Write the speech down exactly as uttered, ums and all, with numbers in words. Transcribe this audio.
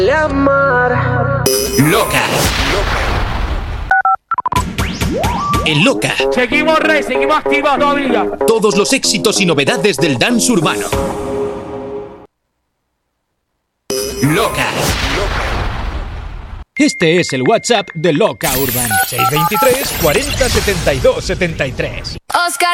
Loca. En Loca. Seguimos rey, seguimos activos todavía. Todos los éxitos y novedades del dance urbano. Loca. Este es el WhatsApp de Loca Urban. seis dos tres, cuarenta, setenta y dos, setenta y tres. Oscar.